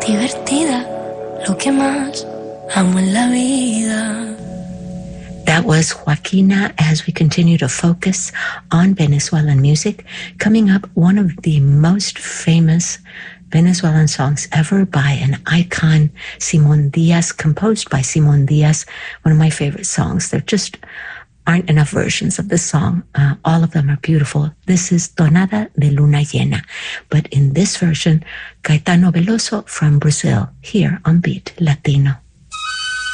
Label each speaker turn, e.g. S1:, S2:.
S1: divertida, lo que más amo en la vida.
S2: That was Joaquina as we continue to focus on Venezuelan music. Coming up, one of the most famous Venezuelan songs ever by an icon, Simón Díaz, composed by Simón Díaz, one of my favorite songs. There just aren't enough versions of this song. All of them are beautiful. This is Tonada de Luna Llena. But in this version, Caetano Veloso from Brazil, here on Beat Latino.